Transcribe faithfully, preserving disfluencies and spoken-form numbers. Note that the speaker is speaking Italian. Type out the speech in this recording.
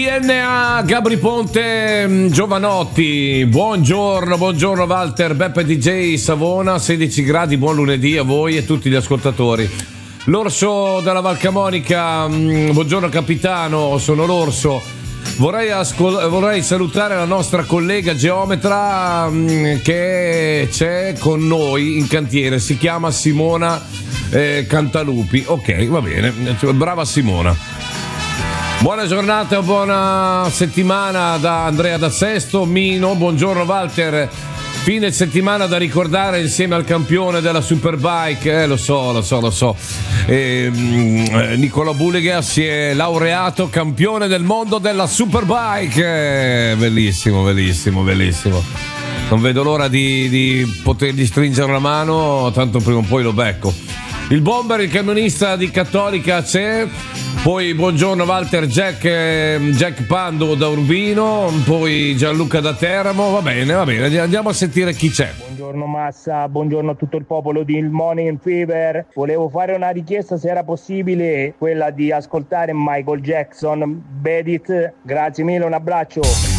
D N A, Gabri Ponte, Giovanotti, buongiorno, buongiorno Walter, Beppe D J Savona, sedici gradi, buon lunedì a voi e tutti gli ascoltatori. L'orso della Valcamonica, buongiorno capitano, sono l'orso. Vorrei, ascol- vorrei salutare la nostra collega geometra che c'è con noi in cantiere, si chiama Simona eh, Cantalupi. Ok, va bene, brava Simona. Buona giornata, buona settimana da Andrea da Sesto. Mino, buongiorno Walter. Fine settimana da ricordare insieme al campione della Superbike, eh, lo so, lo so, lo so. Eh, Nicolò Bulega si è laureato campione del mondo della Superbike. Eh, bellissimo, bellissimo, bellissimo. Non vedo l'ora di, di potergli stringere la mano, tanto prima o poi lo becco. Il bomber, il camionista di Cattolica c'è. Poi buongiorno Walter, Jack, eh, Jack Pando da Urbino, poi Gianluca da Teramo. Va bene, va bene, andiamo a sentire chi c'è. Buongiorno Massa, buongiorno a tutto il popolo di Il Morning Fever. Volevo fare una richiesta, se era possibile, quella di ascoltare Michael Jackson, Beat It. Grazie mille, un abbraccio.